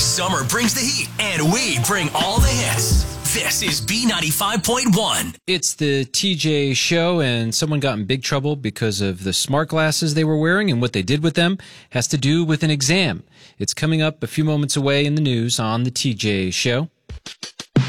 Summer brings the heat, and we bring all the hits. This is B95.1. It's the TJ show, and someone got in big trouble because of the smart glasses they were wearing, and what they did with them has to do with an exam. It's coming up a few moments away in the news on the TJ show.